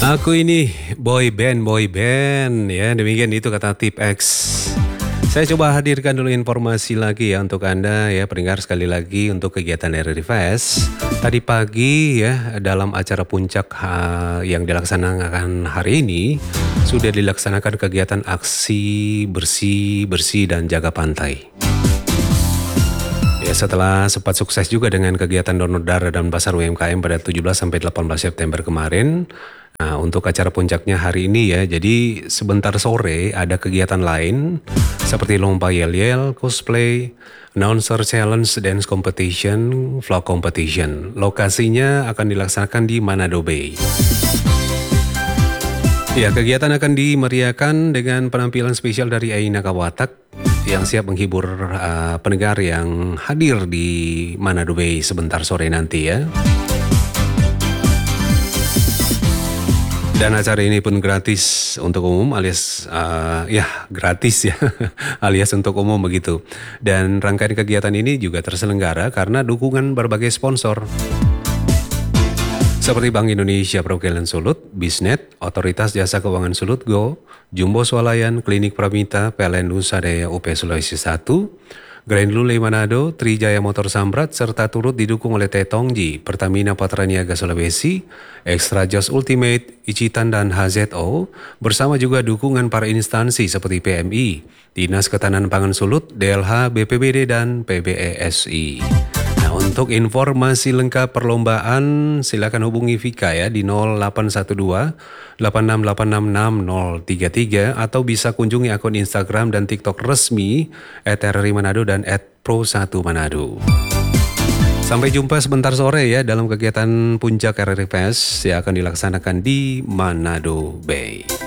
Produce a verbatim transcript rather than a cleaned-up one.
Aku ini boy band, boy band ya, demikian itu kata Tip X. Saya coba hadirkan dulu informasi lagi ya untuk Anda ya pendengar, sekali lagi untuk kegiatan R R I Fest. Tadi pagi ya dalam acara puncak ha, yang dilaksanakan hari ini sudah dilaksanakan kegiatan aksi bersih-bersih dan jaga pantai. Ya, setelah sempat sukses juga dengan kegiatan donor darah dan pasar U M K M pada tujuh belas sampai delapan belas September kemarin. Nah, untuk acara puncaknya hari ini ya, jadi sebentar sore ada kegiatan lain seperti lomba yel-yel, cosplay, announcer challenge, dance competition, vlog competition. Lokasinya akan dilaksanakan di Manado Bay. Ya, kegiatan akan dimeriahkan dengan penampilan spesial dari Aina Kawatak yang siap menghibur uh, pendengar yang hadir di Manado Bay sebentar sore nanti ya. Dan acara ini pun gratis untuk umum alias uh, ya gratis ya alias untuk umum begitu. Dan rangkaian kegiatan ini juga terselenggara karena dukungan berbagai sponsor seperti Bank Indonesia Perwakilan Sulut, Bisnet, Otoritas Jasa Keuangan Sulut Go, Jumbo Swalayan, Klinik Pramita, P L N Nusadaya U P Sulawesi satu, Grand Lule Manado, Trijaya Motor Samrat, serta turut didukung oleh Tetongji, Pertamina Patraniaga Sulawesi, Extra Jos Ultimate, Icitan dan H Z O, bersama juga dukungan para instansi seperti P M I, Dinas Ketahanan Pangan Sulut, D L H, B P B D, dan P B E S I. Nah, untuk informasi lengkap perlombaan silakan hubungi Vika ya di nol delapan satu dua delapan enam delapan enam enam nol tiga tiga atau bisa kunjungi akun Instagram dan TikTok resmi et R R I Manado dan et pro satu Manado. Sampai jumpa sebentar sore ya dalam kegiatan puncak R R I Fest yang akan dilaksanakan di Manado Bay.